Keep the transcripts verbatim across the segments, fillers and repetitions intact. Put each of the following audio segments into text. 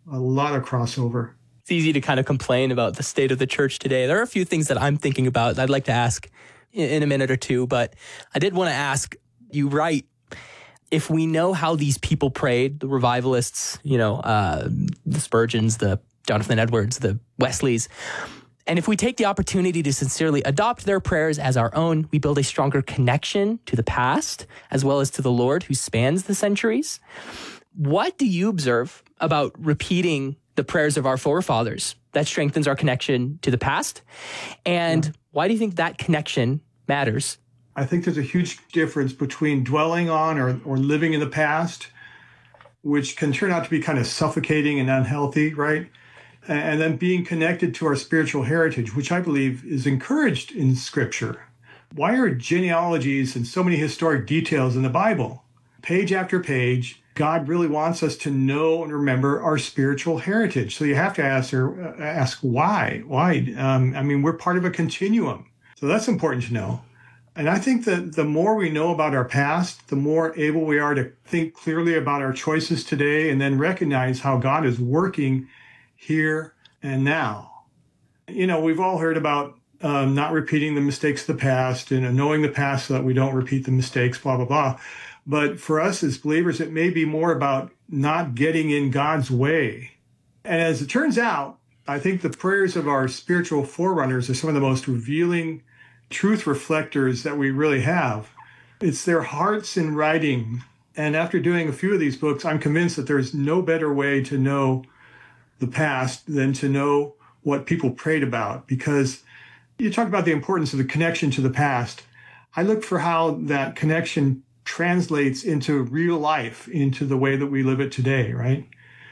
a lot of crossover. It's easy to kind of complain about the state of the church today. There are a few things that I'm thinking about that I'd like to ask in, in a minute or two, but I did want to ask, you write, if we know how these people prayed, the revivalists, you know, uh, the Spurgeons, the Jonathan Edwards, the Wesleys, and if we take the opportunity to sincerely adopt their prayers as our own, we build a stronger connection to the past as well as to the Lord who spans the centuries. What do you observe about repeating the prayers of our forefathers that strengthens our connection to the past? And yeah. why do you think that connection matters? I think there's a huge difference between dwelling on or, or living in the past, which can turn out to be kind of suffocating and unhealthy, right? And then being connected to our spiritual heritage, which I believe is encouraged in Scripture. Why are genealogies and so many historic details in the Bible? Page after page, God really wants us to know and remember our spiritual heritage. So you have to ask, her, ask why? Why? Um, I mean, we're part of a continuum. So that's important to know. And I think that the more we know about our past, the more able we are to think clearly about our choices today and then recognize how God is working here and now. You know, we've all heard about um, not repeating the mistakes of the past and knowing the past so that we don't repeat the mistakes, blah, blah, blah. But for us as believers, it may be more about not getting in God's way. And as it turns out, I think the prayers of our spiritual forerunners are some of the most revealing truth reflectors that we really have. It's their hearts in writing. And after doing a few of these books, I'm convinced that there's no better way to know the past than to know what people prayed about. Because you talk about the importance of the connection to the past. I look for how that connection translates into real life, into the way that we live it today, right?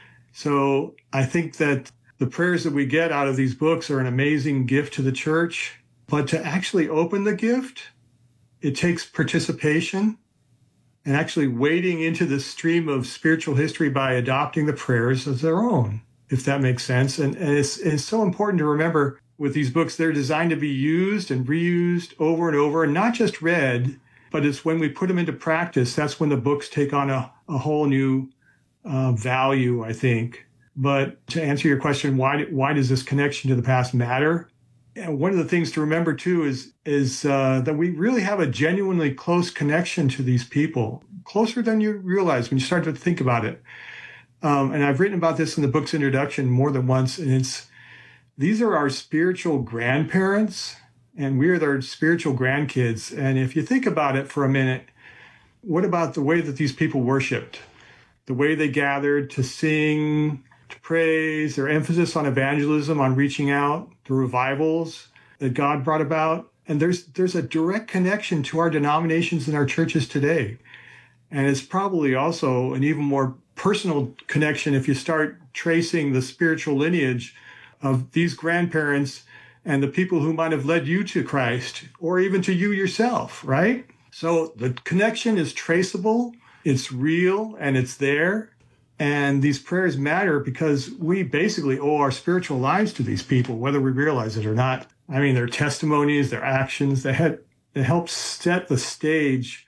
So I think that the prayers that we get out of these books are an amazing gift to the church. But to actually open the gift, it takes participation and actually wading into the stream of spiritual history by adopting the prayers as their own, if that makes sense. And, and it's, it's so important to remember with these books, they're designed to be used and reused over and over, and not just read, but it's when we put them into practice, that's when the books take on a, a whole new uh, value, I think. But to answer your question, why, why does this connection to the past matter? And one of the things to remember, too, is, is uh, that we really have a genuinely close connection to these people, closer than you realize when you start to think about it. Um, and I've written about this in the book's introduction more than once, and it's these are our spiritual grandparents, and we are their spiritual grandkids. And if you think about it for a minute, what about the way that these people worshiped, the way they gathered to sing, to praise, their emphasis on evangelism, on reaching out, the revivals that God brought about? And there's there's a direct connection to our denominations and our churches today. And it's probably also an even more personal connection if you start tracing the spiritual lineage of these grandparents and the people who might have led you to Christ, or even to you yourself, right? So the connection is traceable, it's real, and it's there. And these prayers matter because we basically owe our spiritual lives to these people, whether we realize it or not. I mean, their testimonies, their actions, they, had, they help set the stage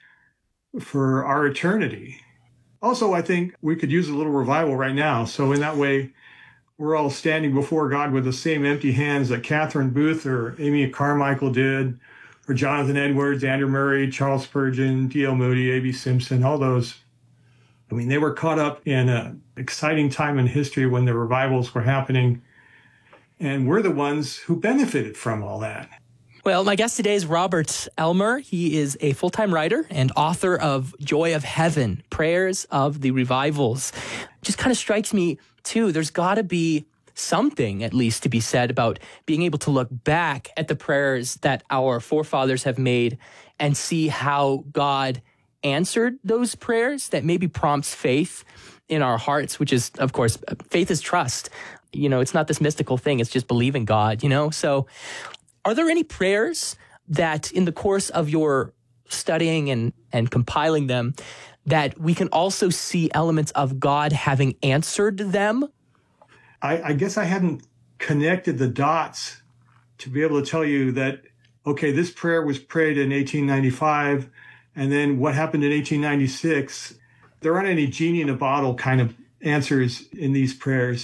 for our eternity. Also, I think we could use a little revival right now. So in that way, we're all standing before God with the same empty hands that Catherine Booth or Amy Carmichael did, or Jonathan Edwards, Andrew Murray, Charles Spurgeon, D L Moody, A B Simpson, all those. I mean, they were caught up in an exciting time in history when the revivals were happening, and we're the ones who benefited from all that. Well, my guest today is Robert Elmer. He is a full-time writer and author of Joy of Heaven, Prayers of the Revivals. It just kind of strikes me, too, there's got to be something, at least, to be said about being able to look back at the prayers that our forefathers have made and see how God answered those prayers. That maybe prompts faith in our hearts, which is, of course, faith is trust. You know, it's not this mystical thing. It's just believing God, you know? So are there any prayers that in the course of your studying and, and compiling them that we can also see elements of God having answered them? I, I guess I hadn't connected the dots to be able to tell you that, okay, this prayer was prayed in eighteen ninety-five, and then what happened in eighteen ninety-six? There aren't any genie in a bottle kind of answers in these prayers.